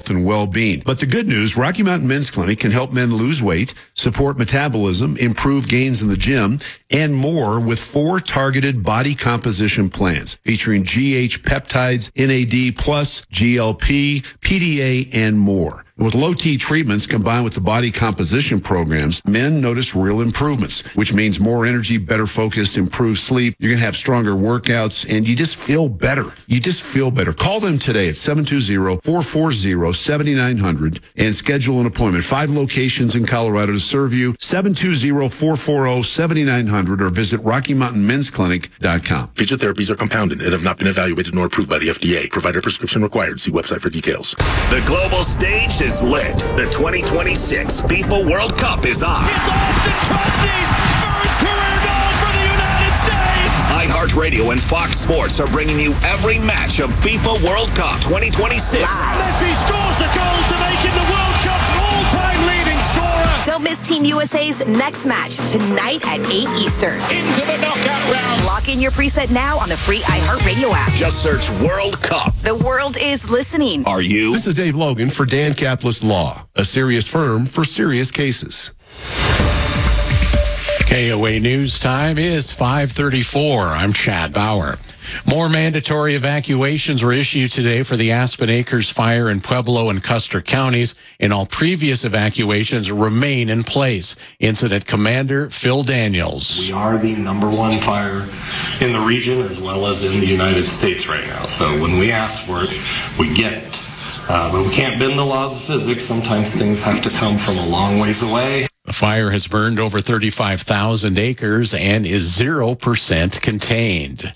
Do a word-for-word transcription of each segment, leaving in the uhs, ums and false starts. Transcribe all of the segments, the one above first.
health and well-being. But the good news, Rocky Mountain Men's Clinic can help men lose weight, support metabolism, improve gains in the gym, and more with four targeted body composition plans featuring G H peptides, N A D plus, G L P, P D A, and more. With low-T treatments combined with the body composition programs, men notice real improvements, which means more energy, better focus, improved sleep. You're going to have stronger workouts, and you just feel better. You just feel better. Call them today at seven two zero, four four zero, seven nine zero zero and schedule an appointment. Five locations in Colorado to serve you. seven two zero, four four zero, seven nine zero zero or visit Rocky Mountain Men's Clinic dot com. Physiotherapies are compounded and have not been evaluated nor approved by the F D A. Provider prescription required. See website for details. The global stage is lit. The twenty twenty-six FIFA World Cup is on. It's Austin Trusty's first career goal for the United States. iHeartRadio and Fox Sports are bringing you every match of FIFA World Cup twenty twenty-six. Messi scores the goal to make him the World Cup's all-time leading scorer. Don't miss Team U S A's next match tonight at eight Eastern. Into the knockout round. Lock in your preset now on the free iHeartRadio app. Just search World Cup. The world is listening. Are you? This is Dave Logan for Dan Caplis Law, a serious firm for serious cases. K O A News time is five thirty-four. I'm Chad Bauer. More mandatory evacuations were issued today for the Aspen Acres fire in Pueblo and Custer counties, and all previous evacuations remain in place. Incident Commander Phil Daniels. We are the number one fire in the region as well as in the United States right now. So when we ask for it, we get it. Uh, but we can't bend the laws of physics. Sometimes things have to come from a long ways away. The fire has burned over thirty-five thousand acres and is zero percent contained.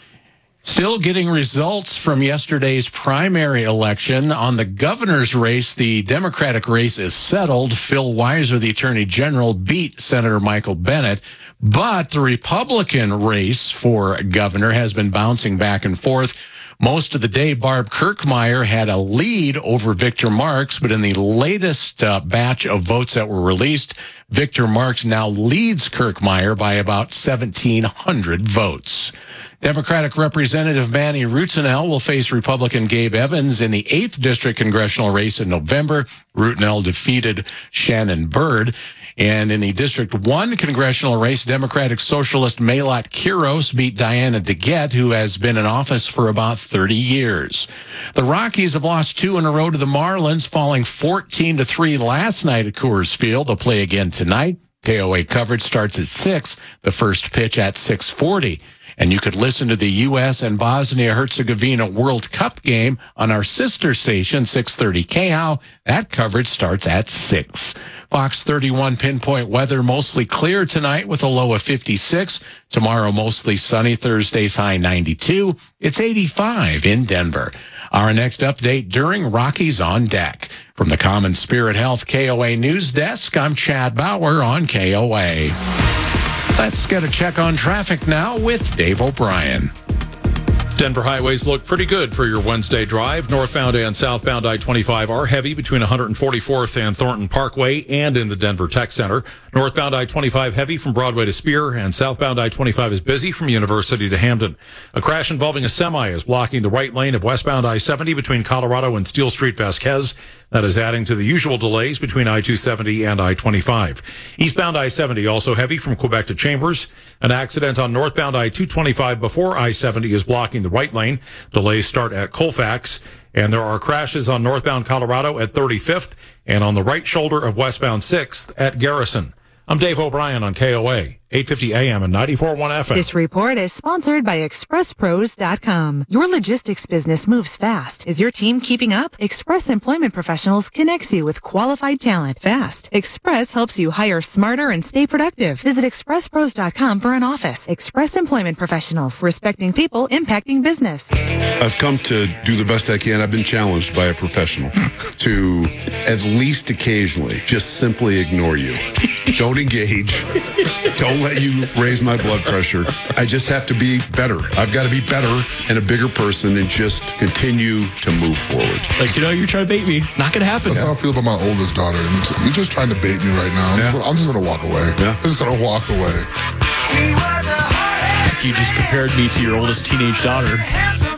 Still getting results from yesterday's primary election. On the governor's race, the Democratic race is settled. Phil Weiser, the Attorney General, beat Senator Michael Bennet. But the Republican race for governor has been bouncing back and forth. Most of the day, Barb Kirkmeyer had a lead over Victor Marks, but in the latest uh, batch of votes that were released, Victor Marks now leads Kirkmeyer by about seventeen hundred votes. Democratic Representative Manny Rutinel will face Republican Gabe Evans in the eighth District congressional race in November. Rutinel defeated Shannon Byrd. And in the District one congressional race, Democratic Socialist Malat Quiros beat Diana DeGette, who has been in office for about thirty years. The Rockies have lost two in a row to the Marlins, falling fourteen to three last night at Coors Field. They'll play again tonight. K O A coverage starts at six, the first pitch at six forty. And you could listen to the U S and Bosnia-Herzegovina World Cup game on our sister station, six thirty K H O W. That coverage starts at six. Fox thirty-one pinpoint weather, mostly clear tonight with a low of fifty-six. Tomorrow, mostly sunny. Thursday's high ninety-two. It's eighty-five in Denver. Our next update during Rockies on Deck. From the Common Spirit Health K O A News Desk, I'm Chad Bauer on K O A. Let's get a check on traffic now with Dave O'Brien. Denver highways look pretty good for your Wednesday drive. Northbound and southbound I twenty-five are heavy between one forty-fourth and Thornton Parkway and in the Denver Tech Center. Northbound I twenty-five heavy from Broadway to Spear, and southbound I twenty-five is busy from University to Hamden. A crash involving a semi is blocking the right lane of westbound I seventy between Colorado and Steel Street Vasquez. That is adding to the usual delays between I two seventy and I twenty-five. Eastbound I seventy also heavy from Quebec to Chambers. An accident on northbound I two twenty-five before I seventy is blocking the right lane. Delays start at Colfax. And there are crashes on northbound Colorado at thirty-fifth and on the right shoulder of westbound sixth at Garrison. I'm Dave O'Brien on K O A, eight fifty A M and ninety-four point one F M. This report is sponsored by Express Pros dot com. Your logistics business moves fast. Is your team keeping up? Express Employment Professionals connects you with qualified talent fast. Express helps you hire smarter and stay productive. Visit Express Pros dot com for an office. Express Employment Professionals, respecting people, impacting business. I've come to do the best I can. I've been challenged by a professional to at least occasionally just simply ignore you. Don't engage. Don't let you raise my blood pressure. I just have to be better. I've got to be better and a bigger person and just continue to move forward. Like, you know, you're trying to bait me. Not going to happen. That's how I feel about my oldest daughter. You're just trying to bait me right now. Yeah. I'm just going to walk away. Yeah. I'm just going to walk away. You just compared me to your oldest teenage daughter.